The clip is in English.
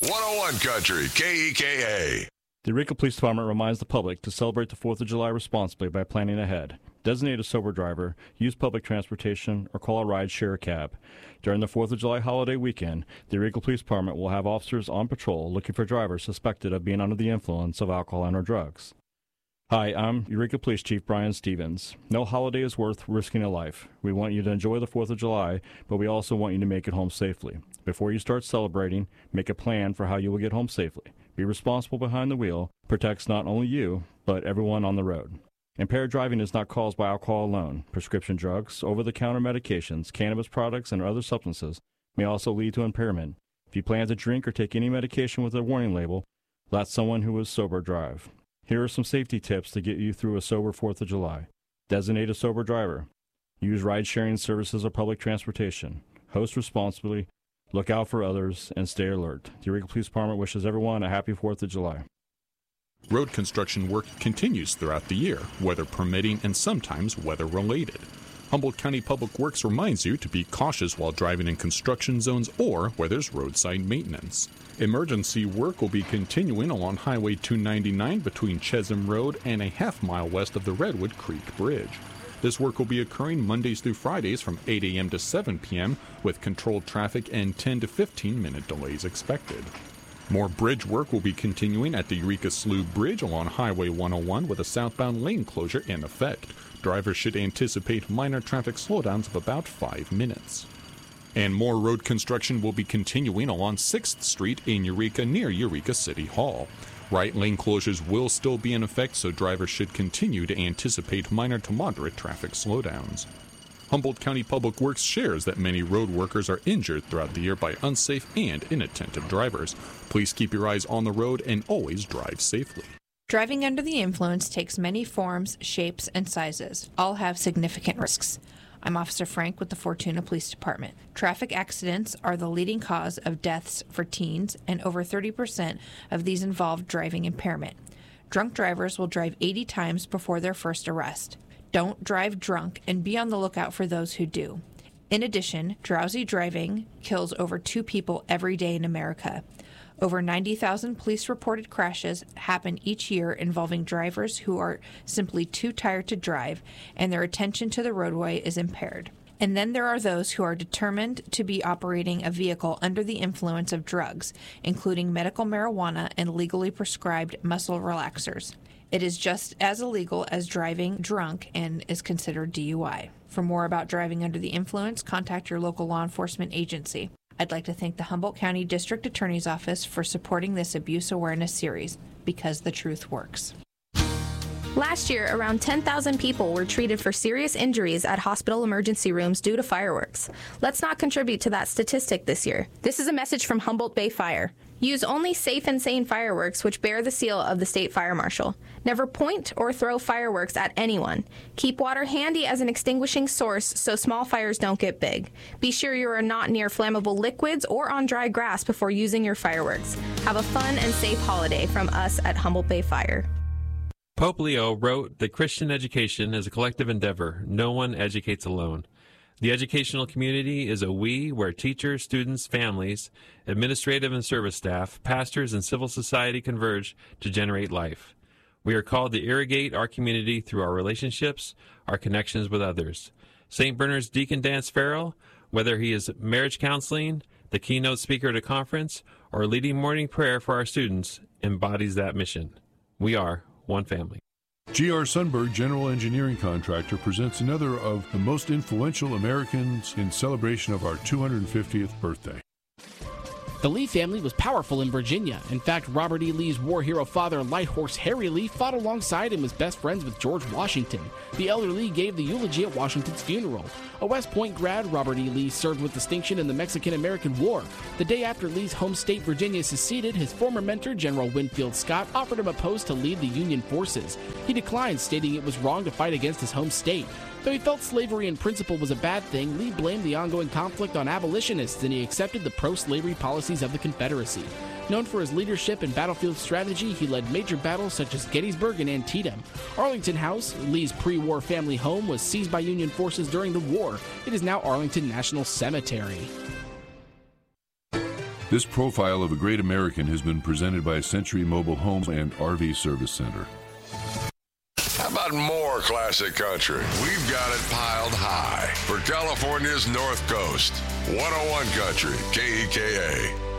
101 Country, KEKA. The Eureka Police Department reminds the public to celebrate the 4th of July responsibly by planning ahead. Designate a sober driver, use public transportation, or call a ride, share a cab. During the 4th of July holiday weekend, the Eureka Police Department will have officers on patrol looking for drivers suspected of being under the influence of alcohol and/or drugs. Hi, I'm Eureka Police Chief Brian Stevens. No holiday is worth risking a life. We want you to enjoy the 4th of July, but we also want you to make it home safely. Before you start celebrating, make a plan for how you will get home safely. Be responsible behind the wheel, protects not only you, but everyone on the road. Impaired driving is not caused by alcohol alone. Prescription drugs, over-the-counter medications, cannabis products, and other substances may also lead to impairment. If you plan to drink or take any medication with a warning label, let someone who is sober drive. Here are some safety tips to get you through a sober 4th of July. Designate a sober driver. Use ride-sharing services or public transportation. Host responsibly. Look out for others and stay alert. The Eureka Police Department wishes everyone a happy 4th of July. Road construction work continues throughout the year, weather permitting and sometimes weather-related. Humboldt County Public Works reminds you to be cautious while driving in construction zones or where there's roadside maintenance. Emergency work will be continuing along Highway 299 between Chesham Road and a half-mile west of the Redwood Creek Bridge. This work will be occurring Mondays through Fridays from 8 a.m. to 7 p.m. with controlled traffic and 10 to 15-minute delays expected. More bridge work will be continuing at the Eureka Slough Bridge along Highway 101 with a southbound lane closure in effect. Drivers should anticipate minor traffic slowdowns of about 5 minutes. And more road construction will be continuing along 6th Street in Eureka near Eureka City Hall. Right lane closures will still be in effect, so drivers should continue to anticipate minor to moderate traffic slowdowns. Humboldt County Public Works shares that many road workers are injured throughout the year by unsafe and inattentive drivers. Please keep your eyes on the road and always drive safely. Driving under the influence takes many forms, shapes, and sizes. All have significant risks. I'm Officer Frank with the Fortuna Police Department. Traffic accidents are the leading cause of deaths for teens, and over 30% of these involve driving impairment. Drunk drivers will drive 80 times before their first arrest. Don't drive drunk, and be on the lookout for those who do. In addition, drowsy driving kills over 2 people every day in America. Over 90,000 police-reported crashes happen each year involving drivers who are simply too tired to drive and their attention to the roadway is impaired. And then there are those who are determined to be operating a vehicle under the influence of drugs, including medical marijuana and legally prescribed muscle relaxers. It is just as illegal as driving drunk and is considered DUI. For more about driving under the influence, contact your local law enforcement agency. I'd like to thank the Humboldt County District Attorney's Office for supporting this abuse awareness series, because the truth works. Last year, around 10,000 people were treated for serious injuries at hospital emergency rooms due to fireworks. Let's not contribute to that statistic this year. This is a message from Humboldt Bay Fire. Use only safe and sane fireworks which bear the seal of the State Fire Marshal. Never point or throw fireworks at anyone. Keep water handy as an extinguishing source so small fires don't get big. Be sure you are not near flammable liquids or on dry grass before using your fireworks. Have a fun and safe holiday from us at Humboldt Bay Fire. Pope Leo wrote that Christian education is a collective endeavor. No one educates alone. The educational community is a we where teachers, students, families, administrative and service staff, pastors, and civil society converge to generate life. We are called to irrigate our community through our relationships, our connections with others. St. Bernard's Deacon Dance Farrell, whether he is marriage counseling, the keynote speaker at a conference, or leading morning prayer for our students, embodies that mission. We are one family. G.R. Sundberg General Engineering Contractor presents another of the most influential Americans in celebration of our 250th birthday. The Lee family was powerful in Virginia. In fact, Robert E. Lee's war hero father, Light Horse Harry Lee, fought alongside and was best friends with George Washington. The elder Lee gave the eulogy at Washington's funeral. A West Point grad, Robert E. Lee served with distinction in the Mexican-American War. The day after Lee's home state, Virginia, seceded, his former mentor, General Winfield Scott, offered him a post to lead the Union forces. He declined, stating it was wrong to fight against his home state. Though he felt slavery in principle was a bad thing, Lee blamed the ongoing conflict on abolitionists, and he accepted the pro-slavery policies of the Confederacy. Known for his leadership and battlefield strategy, he led major battles such as Gettysburg and Antietam. Arlington House, Lee's pre-war family home, was seized by Union forces during the war. It is now Arlington National Cemetery. This profile of a great American has been presented by Century Mobile Home and RV Service Center. How about more classic country? We've got it piled high for California's North Coast. 101 Country, KEKA.